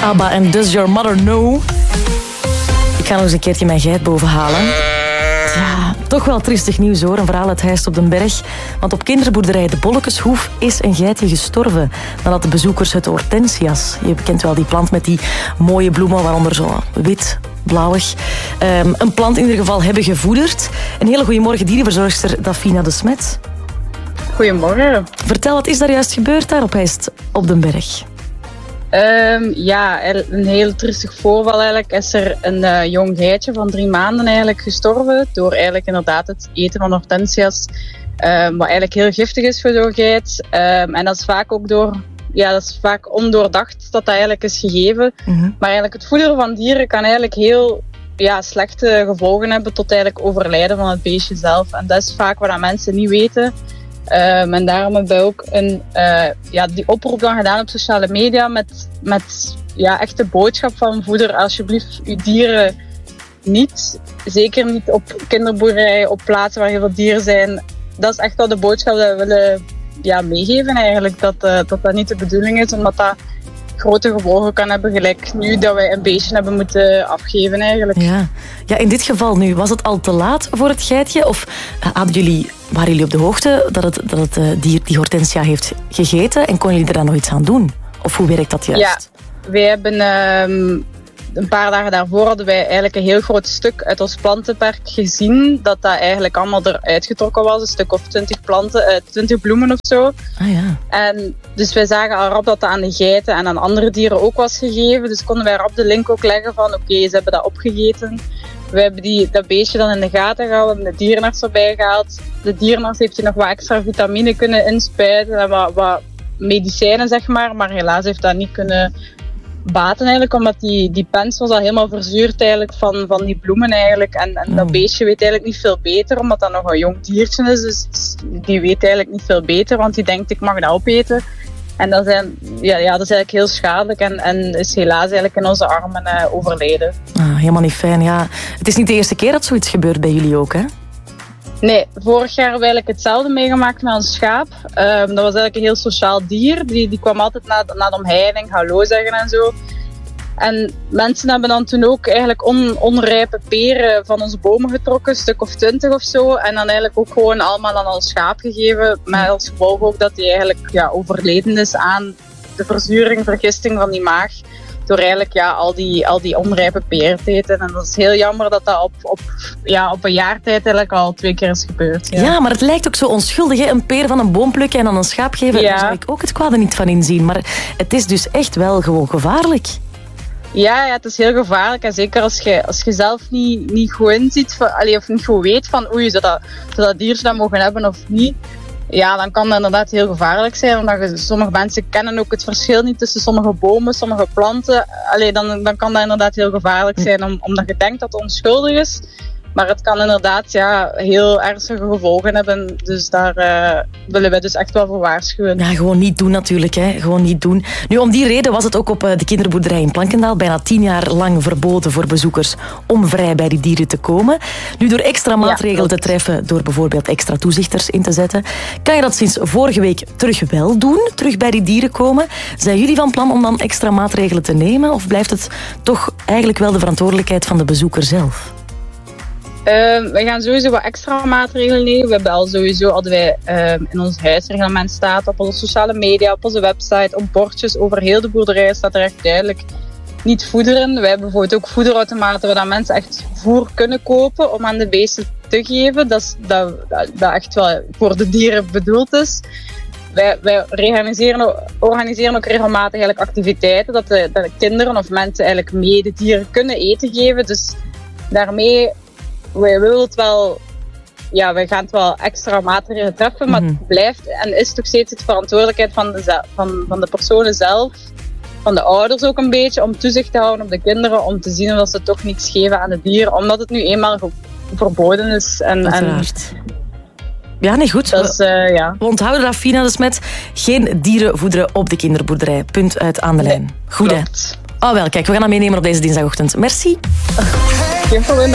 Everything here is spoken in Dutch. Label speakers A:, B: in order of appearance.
A: ABBA en Does Your Mother Know? Ik ga nog eens een keertje mijn geit bovenhalen. Ja, toch wel triestig nieuws hoor. Een verhaal uit Heist op den Berg. Want op kinderboerderij De Bollekeshoef is een geitje gestorven. Nadat de bezoekers het hortensias, je kent wel die plant met die mooie bloemen, waaronder zo wit, blauwig, een plant in ieder geval hebben gevoederd. Een hele goede morgen, dierenverzorgster Dafina de Smet.
B: Goedemorgen.
A: Vertel, wat is daar juist gebeurd daar op Heist op den Berg?
B: Een heel triestig voorval eigenlijk. Is er een jong geitje van 3 maanden eigenlijk gestorven door eigenlijk inderdaad het eten van hortensias, wat eigenlijk heel giftig is voor zo'n geit. En dat is vaak ook dat is vaak ondoordacht dat eigenlijk is gegeven. Mm-hmm. Maar eigenlijk het voederen van dieren kan eigenlijk heel slechte gevolgen hebben tot eigenlijk overlijden van het beestje zelf. En dat is vaak wat mensen niet weten. En daarom hebben wij ook die oproep dan gedaan op sociale media met echt de boodschap van voeder alsjeblieft uw dieren niet. Zeker niet op kinderboerderijen, op plaatsen waar heel veel dieren zijn. Dat is echt wel de boodschap die we willen meegeven eigenlijk. Dat niet de bedoeling is, omdat dat grote gevolgen kan hebben, gelijk nu dat wij een beestje hebben moeten afgeven eigenlijk.
A: Ja, in dit geval nu, was het al te laat voor het geitje? Of waren jullie op de hoogte dat het dier die hortensia heeft gegeten en konden jullie er dan nog iets aan doen? Of hoe werkt dat juist?
B: Ja, wij hebben een paar dagen daarvoor hadden wij eigenlijk een heel groot stuk uit ons plantenpark gezien, dat eigenlijk allemaal eruit getrokken was, een stuk of 20 bloemen of zo.
A: Ah ja.
B: En dus wij zagen al rap dat dat aan de geiten en aan andere dieren ook was gegeven, dus konden wij rap de link ook leggen van oké, ze hebben dat opgegeten. We hebben dat beestje dan in de gaten gehouden, de dierenarts erbij gehaald. De dierenarts heeft hier nog wat extra vitamine kunnen inspuiten en wat medicijnen zeg maar helaas heeft dat niet kunnen baten eigenlijk, omdat die pens was al helemaal verzuurd eigenlijk van die bloemen eigenlijk. En dat beestje weet eigenlijk niet veel beter, omdat dat nog een jong diertje is. Dus die weet eigenlijk niet veel beter, want die denkt ik mag dat opeten. En dat is eigenlijk heel schadelijk en is helaas eigenlijk in onze armen overleden.
A: Helemaal niet fijn, ja. Het is niet de eerste keer dat zoiets gebeurt bij jullie ook, hè?
B: Nee, vorig jaar hebben we eigenlijk hetzelfde meegemaakt met ons schaap. Dat was eigenlijk een heel sociaal dier. Die kwam altijd na de omheining, hallo zeggen en zo. En mensen hebben dan toen ook eigenlijk onrijpe peren van onze bomen getrokken, een stuk of 20 of zo. En dan eigenlijk ook gewoon allemaal aan ons schaap gegeven. Met als gevolg ook dat hij eigenlijk overleden is aan de verzuring, vergisting van die maag. Door eigenlijk al die onrijpe peren te eten. En dat is heel jammer dat dat op een jaar tijd eigenlijk al 2 keer is gebeurd.
A: Ja, maar het lijkt ook zo onschuldig, hè? Een peer van een boom plukken en dan een schaap geven. Daar zou ik ook het kwade niet van inzien. Maar het is dus echt wel gewoon gevaarlijk.
B: Ja, het is heel gevaarlijk. En zeker als je zelf niet goed inziet, of niet goed weet van oei, zou dat diertje dat mogen hebben of niet. Ja, dan kan dat inderdaad heel gevaarlijk zijn. Omdat sommige mensen kennen ook het verschil niet tussen sommige bomen, sommige planten. Dan kan dat inderdaad heel gevaarlijk zijn, omdat je denkt dat het onschuldig is. Maar het kan inderdaad heel ernstige gevolgen hebben. Dus daar willen wij dus echt wel voor waarschuwen.
A: Ja, gewoon niet doen natuurlijk. Hè. Gewoon niet doen. Nu, om die reden was het ook op de kinderboerderij in Plankendaal bijna 10 jaar lang verboden voor bezoekers om vrij bij die dieren te komen. Nu, door extra maatregelen te treffen, door bijvoorbeeld extra toezichters in te zetten, kan je dat sinds vorige week terug wel doen, terug bij die dieren komen. Zijn jullie van plan om dan extra maatregelen te nemen? Of blijft het toch eigenlijk wel de verantwoordelijkheid van de bezoeker zelf?
B: Wij gaan sowieso wat extra maatregelen nemen. We hebben hadden wij in ons huisreglement staat, op onze sociale media, op onze website, op bordjes over heel de boerderij staat er echt duidelijk niet voederen. Wij hebben bijvoorbeeld ook voederautomaten waar mensen echt voer kunnen kopen om aan de beesten te geven. Dat echt wel voor de dieren bedoeld is. Wij organiseren ook regelmatig eigenlijk activiteiten dat de kinderen of mensen eigenlijk mee de dieren kunnen eten geven. Dus daarmee wij willen het wel, wij gaan het wel extra maatregelen treffen, maar het blijft en is toch steeds de verantwoordelijkheid van de personen zelf, van de ouders ook een beetje, om toezicht te houden op de kinderen, om te zien of ze toch niets geven aan de dieren, omdat het nu eenmaal verboden is.
A: Ja, nee, goed.
B: We
A: onthouden dat, Fina de Smet. Geen dieren voederen op de kinderboerderij. Punt uit aan de lijn. Goed, hè? Oh wel, kijk, we gaan dat meenemen op deze dinsdagochtend. Merci.
B: Geen probleem.